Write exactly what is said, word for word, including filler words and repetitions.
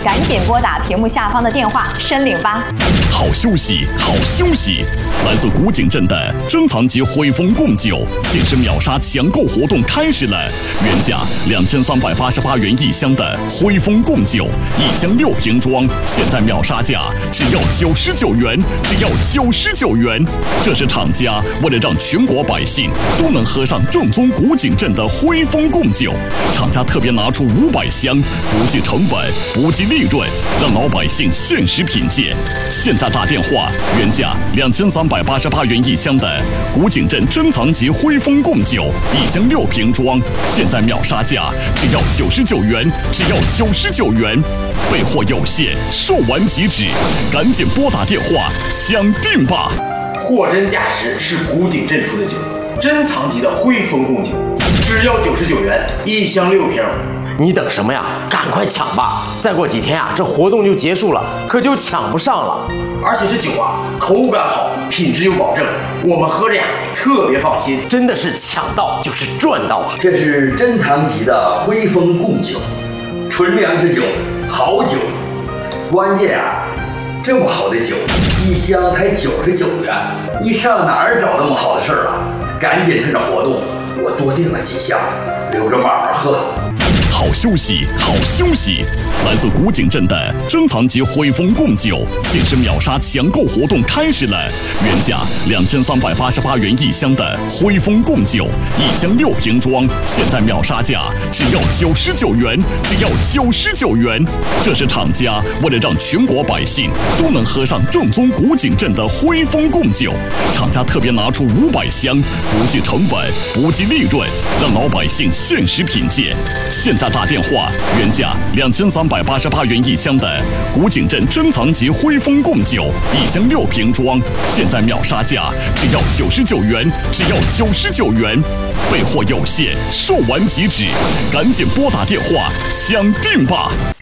赶紧拨打屏幕下方的电话申领吧。 好休息，好休息！来自古井镇的珍藏级汇丰贡酒限时秒杀抢购活动开始了，原价两千三百八十八元一箱的汇丰贡酒，一箱六瓶装，现在秒杀价只要九十九元，只要九十九元。这是厂家为了让全国百姓都能喝上正宗古井镇的汇丰贡酒，厂家特别拿出五百箱，不计成本，不计利润，让老百姓限时品鉴。现在打电话，原价两千三百八十八元一箱的古井镇珍藏级汇丰贡酒，一箱六瓶装，现在秒杀价只要九十九元，只要九十九元。备货有限，售完即止，赶紧拨打电话抢订吧！ 货真价实是古井镇出的酒，珍藏级的汇丰贡酒，只要九十九元一箱六瓶。 你等什么呀？赶快抢吧！再过几天啊，这活动就结束了，可就抢不上了。 而且这酒啊，口感好，品质有保证，我们喝着呀特别放心。 真的是抢到就是赚到啊！ 这是珍藏级的汇丰贡酒，纯粮之酒，好酒。关键啊，这么好的酒，一箱才九十九元，你上哪儿找那么好的事儿啊？赶紧趁着活动，我多订了几箱，留着慢慢喝。 好休息，好休息！来自古井镇的珍藏级汇丰贡酒限时秒杀抢购活动开始了，原价两千三百八十八元一箱的汇丰贡酒，一箱六瓶装，现在秒杀价只要九十九元，只要九十九元。这是厂家为了让全国百姓都能喝上正宗古井镇的汇丰贡酒，厂家特别拿出五百箱，不计成本，不计利润，让老百姓限时品鉴。现在打电话，原价两千三百八十八元一箱的古井镇珍藏级汇丰贡酒，一箱六瓶装，现在秒杀价只要九十九元，只要九十九元。备货有限，售完即止，赶紧拨打电话抢订吧！